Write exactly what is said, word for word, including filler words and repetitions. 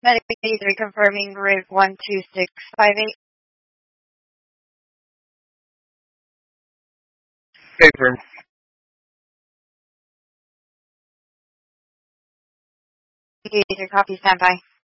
Medicaid reconfirming route one two six five eight. Paper. Medicaid copy standby.